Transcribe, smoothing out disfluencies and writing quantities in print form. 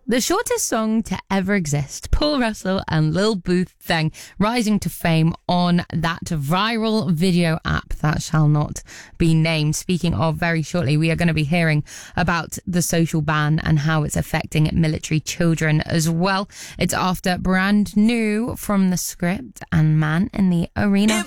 The shortest song to ever exist. Paul Russell and Lil Booth Thang rising to fame on that viral video app that shall not be named. Speaking of, very shortly, we are going to be hearing about the social ban and how it's affecting military children as well. It's after Brand New from The Script and Man in the Arena.